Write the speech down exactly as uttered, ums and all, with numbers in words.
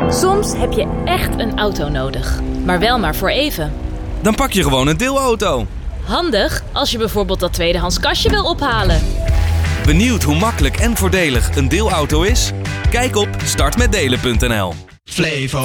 Soms heb je echt een auto nodig, maar wel maar voor even. Dan pak je gewoon een deelauto. Handig als je bijvoorbeeld dat tweedehands kastje wil ophalen. Benieuwd hoe makkelijk en voordelig een deelauto is? Kijk op start met delen punt n l. Flevo